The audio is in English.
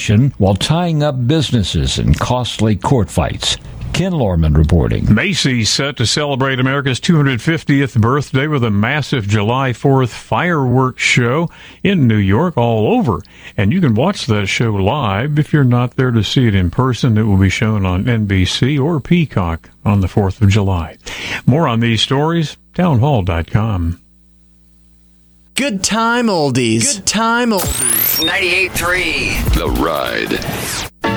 while tying up businesses in costly court fights. Ken Lorman reporting. Macy's set to celebrate America's 250th birthday with a massive July 4th fireworks show in New York all over. And you can watch that show live if you're not there to see it in person. It will be shown on NBC or Peacock on the 4th of July. More on these stories, townhall.com. Good time oldies. Good time oldies. 98.3 The Ride.